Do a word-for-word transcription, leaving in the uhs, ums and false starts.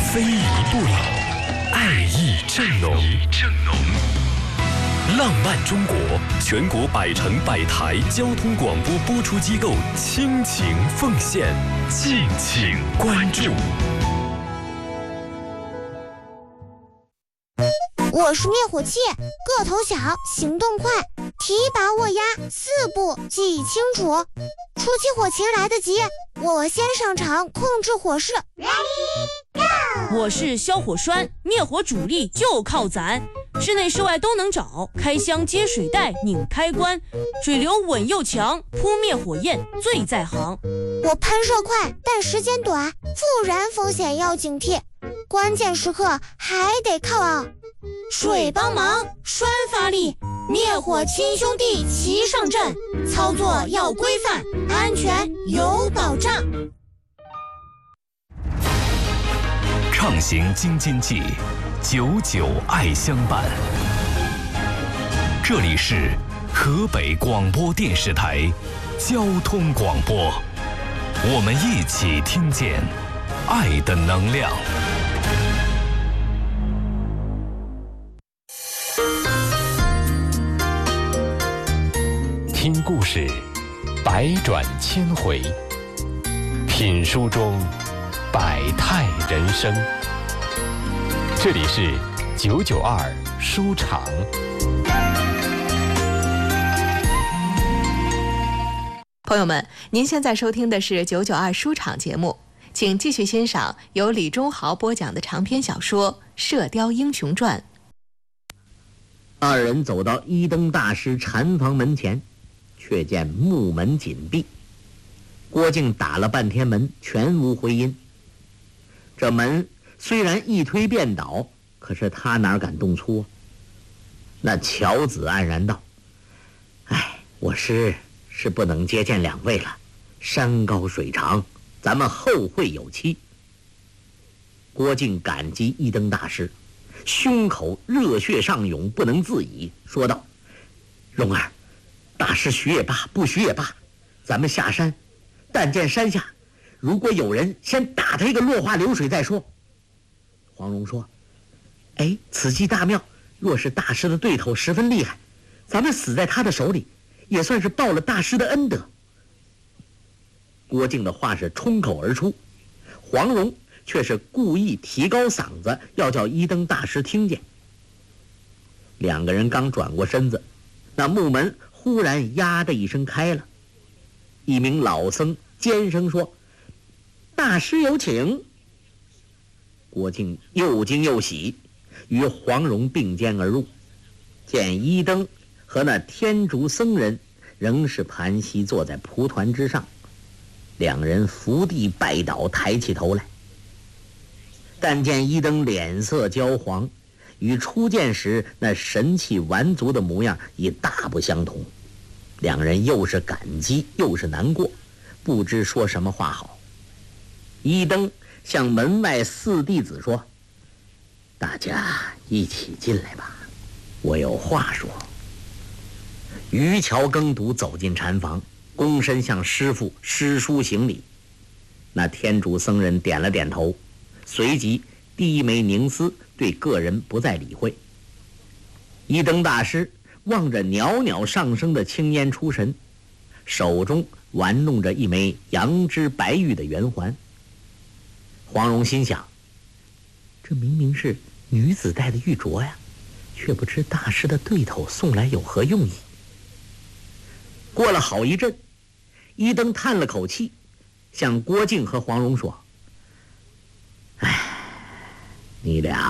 非遗不老，爱意正浓。浪漫中国全国百城百台交通广播播出机构倾情奉献，敬请关注。 我是灭火器，个头小，行动快，提拔握压，四步记忆清楚。出起火情来得及，我先上场控制火势。 我是消火栓，灭火主力就靠攒，室内室外都能找，开箱接水袋，拧开关，水流稳又强，扑灭火焰最在行。 我喷射快，但时间短，复燃风险要警惕，关键时刻还得靠啊水帮忙，栓发力，灭火亲兄弟齐上阵，操作要规范，安全有保障。 畅行京津冀，久久爱相伴。这里是河北广播电视台交通广播，我们一起听见爱的能量。听故事，百转千回；品书中百态人生。这里是九九二书场。 朋友们，您现在收听的是九九二书场节目，请继续欣赏由李忠豪播讲的长篇小说《射雕英雄传》。 二人走到一灯大师禅房门前，却见木门紧闭。郭靖打了半天门，全无回音。这门虽然一推便倒，可是他哪敢动粗啊？那乔子黯然道：“哎，我师是不能接见两位了，山高水长，咱们后会有期。”郭靖感激一灯大师，胸口热血上涌，不能自已，说道：“蓉儿，大师许也罢，不许也罢，咱们下山，但见山下如果有人，先打他一个落花流水再说。”黄蓉说：“哎，此计大妙，若是大师的对头十分厉害，咱们死在他的手里，也算是报了大师的恩德。”郭靖的话是冲口而出，黄蓉却是故意提高嗓子，要叫一灯大师听见。两个人刚转过身子，那木门忽然呀的一声开了，一名老僧尖声说：“大师有请。”郭靖又惊又喜，与黄蓉并肩而入，见一灯和那天竺僧人仍是盘膝坐在蒲团之上，两人伏地拜倒，抬起头来。但见一灯脸色焦黄，与初见时那神气完足的模样已大不相同，两人又是感激又是难过，不知说什么话好。一灯向门外四弟子说：“大家一起进来吧，我有话说。”于桥耕读走进禅房，躬身向师父师叔行礼。那天竺僧人点了点头，随即低眉凝思，对个人不再理会。一灯大师望着袅袅上升的青烟出神，手中玩弄着一枚羊脂白玉的圆环。黄蓉心想，这明明是女子戴的玉镯呀，却不知大师的对头送来有何用意。过了好一阵，一灯叹了口气，向郭靖和黄蓉说：“哎，你俩